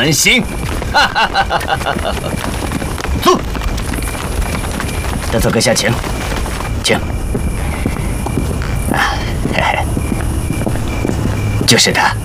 门星。坐，大佐阁下请，请。啊，嘿嘿，就是他。